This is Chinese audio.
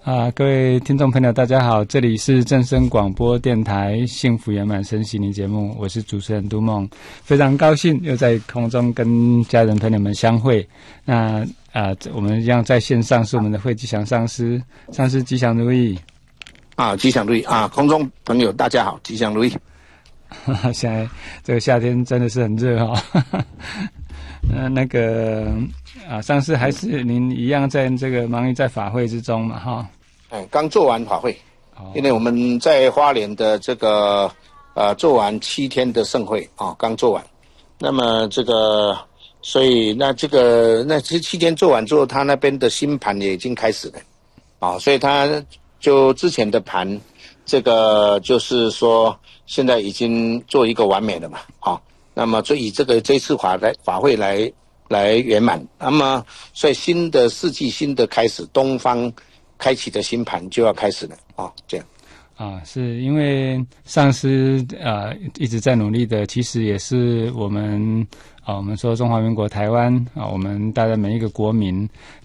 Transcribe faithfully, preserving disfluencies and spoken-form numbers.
啊，各位听众朋友，大家好，这里是正声广播电台幸福圆满身心灵节目，我是主持人都梦，非常高兴又在空中跟家人朋友们相会。那啊，我们一样在线上是我们的慧吉祥上师，上师吉祥如意啊，吉祥如意啊！空中朋友大家好，吉祥如意。 现在这个夏天真的是很热哈、哦。呃，那个啊，上师还是您一样在这个忙于在法会之中嘛哈。 哎，刚做完法会，哦、因为我们在花莲的这个呃做完七天的盛会啊、哦，刚做完。那么这个，所以那这个那这七天做完之后，他那边的新盘也已经开始了啊、哦，所以他就之前的盘，这个就是说现在已经做一个完美了嘛，啊、哦，那么所以这个这次法来法会来来圆满，那么所以新的世纪新的开始，东方开启的新盘就要开始了啊、哦，这样啊，是因为上师啊一直在努力的，其实也是我们啊，我们说中华民国台湾啊，我们大家每一个国民